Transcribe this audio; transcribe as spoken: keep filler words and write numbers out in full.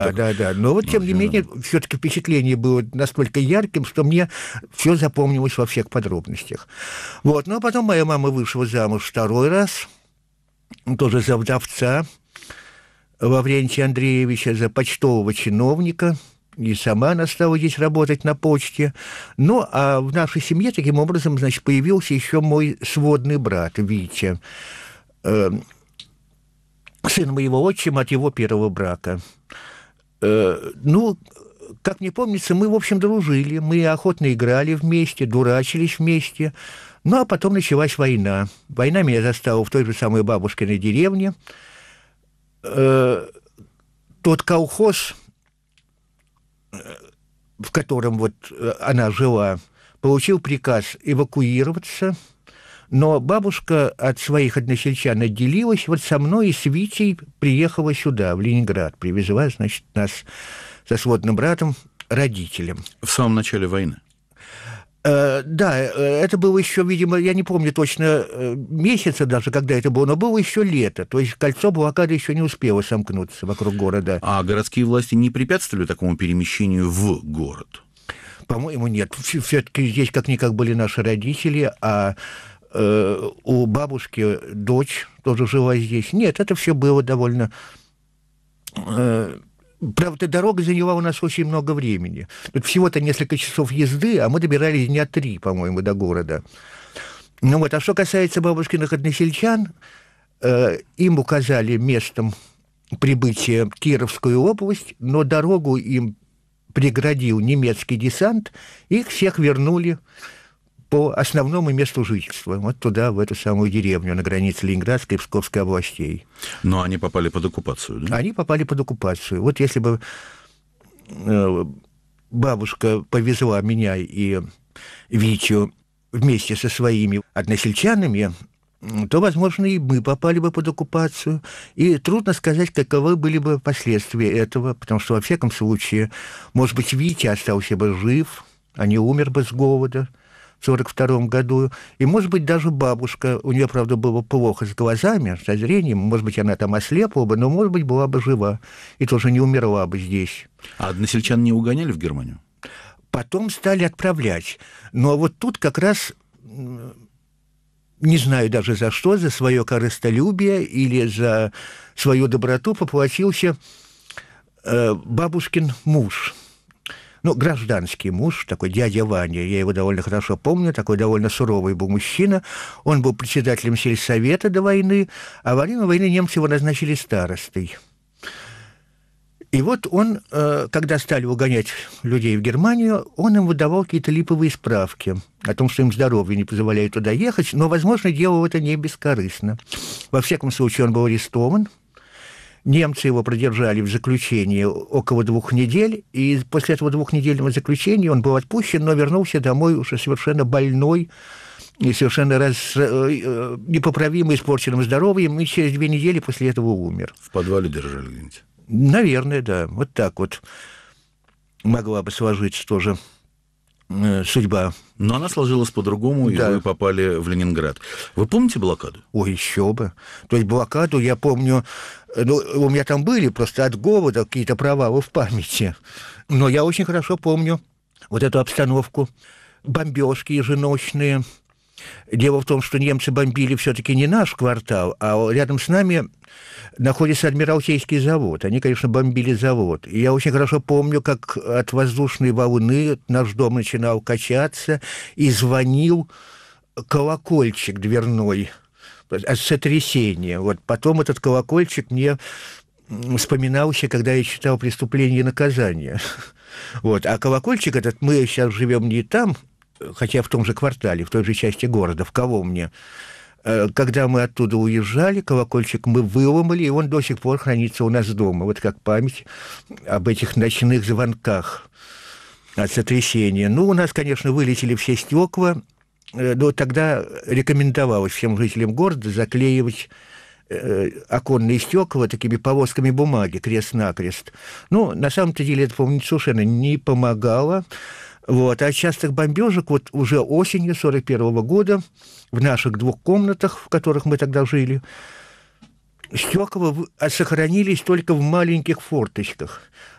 Да, да, да. Но вот, тем не менее, все-таки впечатление было настолько ярким, что мне все запомнилось во всех подробностях. Вот. Ну, а потом моя мама вышла замуж второй раз, тоже за вдовца Лаврентия Андреевича, за почтового чиновника, и сама она стала здесь работать на почте. Ну, а в нашей семье таким образом, значит, появился еще мой сводный брат Витя, э, сын моего отчима от его первого брака. Э, ну, как мне помнится, мы, в общем, дружили, мы охотно играли вместе, дурачились вместе. Ну, а потом началась война. Война меня застала в той же самой бабушкиной деревне. Э, тот колхоз, в котором вот она жила, получил приказ эвакуироваться, но бабушка от своих односельчан отделилась, вот со мной и с Витей приехала сюда, в Ленинград, привезла, значит, нас со сводным братом родителям. В самом начале войны? Uh, да, это было еще, видимо, я не помню точно месяца даже, когда это было, но было еще лето, то есть кольцо блокады еще не успело сомкнуться вокруг города. А городские власти не препятствовали такому перемещению в город? По-моему, нет. Все-таки здесь как-никак были наши родители, а э, у бабушки дочь тоже жила здесь. Нет, это все было довольно... Э, Правда, дорога заняла у нас очень много времени. Тут всего-то несколько часов езды, а мы добирались дня три, по-моему, до города. Ну вот, а что касается бабушкиных односельчан, э, им указали местом прибытия Кировскую область, но дорогу им преградил немецкий десант, их всех вернули по основному месту жительства, вот туда, в эту самую деревню на границе Ленинградской и Псковской областей. Но они попали под оккупацию, да? Они попали под оккупацию. Вот если бы э, бабушка повезла меня и Витю вместе со своими односельчанами, то, возможно, и мы попали бы под оккупацию. И трудно сказать, каковы были бы последствия этого, потому что, во всяком случае, может быть, Витя остался бы жив, а не умер бы с голода в сорок втором году. И, может быть, даже бабушка, у нее, правда, было плохо с глазами, со зрением, может быть, она там ослепла бы, но, может быть, была бы жива и тоже не умерла бы здесь. А односельчан не угоняли в Германию? Потом стали отправлять. Но вот тут как раз, не знаю даже за что, за свое корыстолюбие или за свою доброту поплатился э, бабушкин муж. Ну, гражданский муж, такой дядя Ваня, я его довольно хорошо помню, такой довольно суровый был мужчина. Он был председателем сельсовета до войны, а во время войны немцы его назначили старостой. И вот он, когда стали угонять людей в Германию, он им выдавал какие-то липовые справки о том, что им здоровье не позволяет туда ехать, но, возможно, делал это не бескорыстно. Во всяком случае, он был арестован. Немцы его продержали в заключении около двух недель, и после этого двухнедельного заключения он был отпущен, но вернулся домой уже совершенно больной и совершенно раз, э, непоправимо испорченным здоровьем, и через две недели после этого умер. В подвале держали где-нибудь? Наверное, да. Вот так вот могла бы сложиться тоже э, судьба. Но она сложилась по-другому, да. И вы попали в Ленинград. Вы помните блокаду? Ой, еще бы. То есть блокаду я помню... Ну, у меня там были просто от голода какие-то провалы в памяти. Но я очень хорошо помню вот эту обстановку. Бомбежки еженочные. Дело в том, что немцы бомбили все-таки не наш квартал, а рядом с нами находится Адмиралтейский завод. Они, конечно, бомбили завод. И я очень хорошо помню, как от воздушной волны наш дом начинал качаться, и звонил колокольчик дверной от сотрясения. Вот потом этот колокольчик мне вспоминался, когда я читал «Преступление и наказание». Вот. А колокольчик этот, мы сейчас живем не там, хотя в том же квартале, в той же части города, в Коломне. Когда мы оттуда уезжали, колокольчик мы выломали, и он до сих пор хранится у нас дома. Вот как память об этих ночных звонках от сотрясения. Ну, у нас, конечно, вылетели все стекла, но тогда рекомендовалось всем жителям города заклеивать э, оконные стекла такими полосками бумаги, крест-накрест. Ну, на самом-то деле это, по-моему, совершенно не помогало. Вот. А от частых бомбежек вот уже осенью сорок первого года в наших двух комнатах, в которых мы тогда жили, стекла сохранились только в маленьких форточках.